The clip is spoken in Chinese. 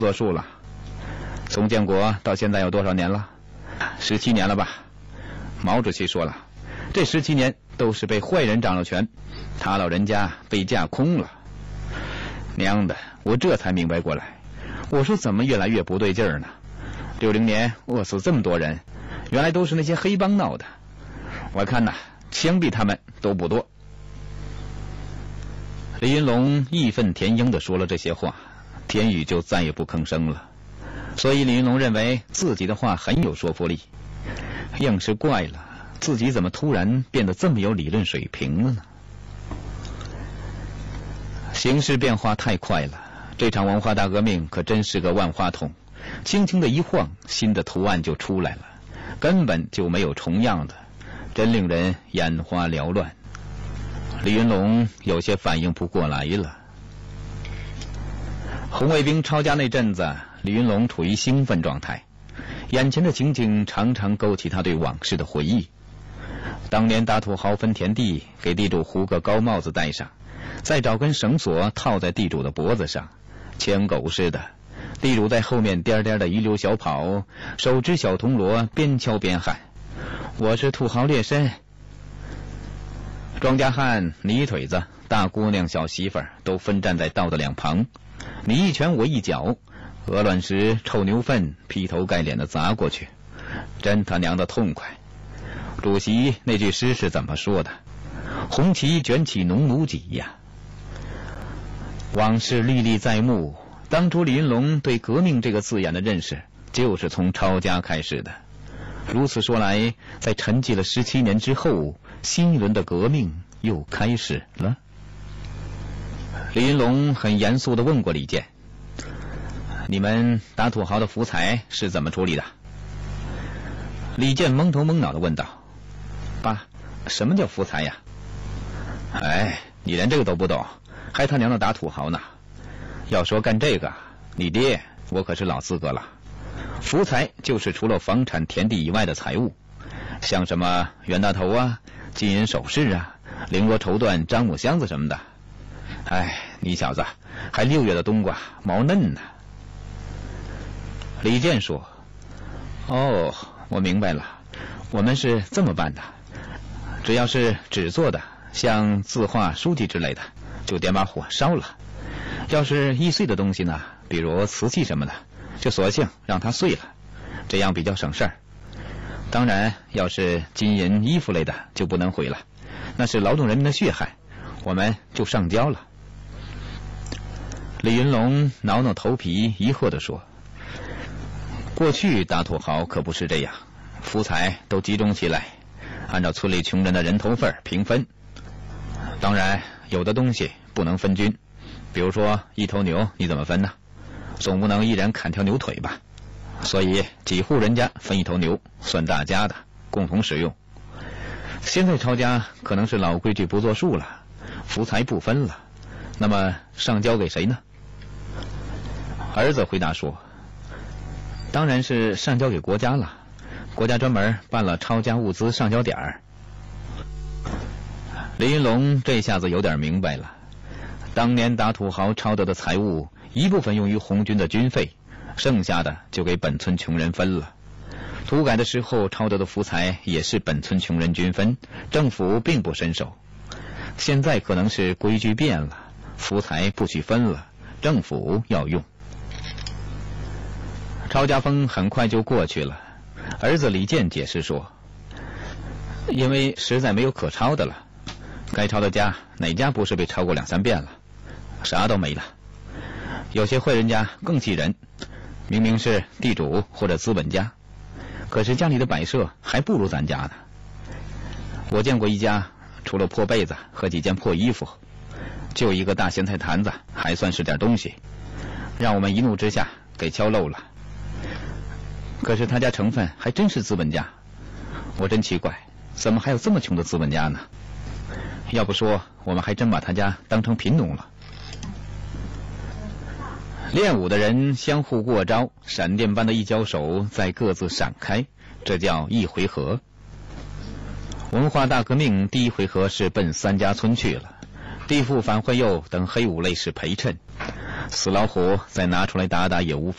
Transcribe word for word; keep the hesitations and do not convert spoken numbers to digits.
作数了。从建国到现在有多少年了？十七年了吧？毛主席说了，这十七年都是被坏人掌了权，他老人家被架空了。娘的，我这才明白过来，我说怎么越来越不对劲儿呢？六零年饿死这么多人，原来都是那些黑帮闹的。我看呐，枪毙他们都不多。李云龙义愤填膺地说了这些话，田宇就再也不吭声了。所以李云龙认为自己的话很有说服力。硬是怪了，自己怎么突然变得这么有理论水平了呢？形势变化太快了，这场文化大革命可真是个万花筒，轻轻的一晃，新的图案就出来了，根本就没有重样的，真令人眼花缭乱。李云龙有些反应不过来了。红卫兵抄家那阵子，李云龙处于兴奋状态，眼前的情景常常勾起他对往事的回忆。当年打土豪分田地，给地主糊个高帽子戴上，再找根绳索套在地主的脖子上，牵狗似的，地主在后面颠颠的一溜小跑，手执小铜锣，边敲边喊：“我是土豪劣绅！”庄稼汉、泥腿子、大姑娘、小媳妇儿都分站在道的两旁，你一拳我一脚，鹅卵石、臭牛粪劈头盖脸的砸过去，真他娘的痛快。主席那句诗是怎么说的？红旗卷起农奴脊呀！往事历历在目，当初李云龙对革命这个字眼的认识就是从抄家开始的。如此说来，在沉寂了十七年之后，新一轮的革命又开始了。李云龙很严肃地问过李健：“你们打土豪的福财是怎么处理的？”李健蒙头蒙脑地问道：“爸，什么叫福财呀？”“哎，你连这个都不懂，还他娘的打土豪呢！要说干这个，你爹我可是老资格了。福财就是除了房产田地以外的财物，像什么袁大头啊、金银首饰啊、绫罗绸缎、樟木箱子什么的。哎，你小子还六月的冬瓜毛嫩呢。”李健说：“哦，我明白了，我们是这么办的，只要是纸做的，像字画、书籍之类的，就点把火烧了；要是易碎的东西呢，比如瓷器什么的，就索性让它碎了，这样比较省事儿。当然，要是金银衣服类的就不能毁了，那是劳动人民的血汗，我们就上交了。”李云龙挠挠头皮，疑惑地说：“过去打土豪可不是这样，福财都集中起来，按照村里穷人的人头份平分。当然，有的东西不能分均，比如说一头牛，你怎么分呢？总不能一人砍条牛腿吧？所以几户人家分一头牛，算大家的，共同使用。现在抄家可能是老规矩不作数了，福财不分了，那么上交给谁呢？”儿子回答说：“当然是上交给国家了，国家专门办了抄家物资上交点儿。”李云龙这下子有点明白了，当年打土豪抄得的财物，一部分用于红军的军费，剩下的就给本村穷人分了。土改的时候抄得的福财也是本村穷人均分，政府并不伸手。现在可能是规矩变了，福财不许分了，政府要用。抄家风很快就过去了，儿子李健解释说：“因为实在没有可抄的了，该抄的家哪家不是被抄过两三遍了，啥都没了。有些坏人家更气人，明明是地主或者资本家，可是家里的摆设还不如咱家呢。我见过一家，除了破被子和几件破衣服，就一个大咸菜坛子还算是点东西，让我们一怒之下给敲漏了。可是他家成分还真是资本家，我真奇怪，怎么还有这么穷的资本家呢？要不说我们还真把他家当成贫农了。”练武的人相互过招，闪电般的一交手，再各自闪开，这叫一回合。文化大革命第一回合是奔三家村去了，地富、樊慧佑等黑五类是陪衬，死老虎再拿出来打打也无妨。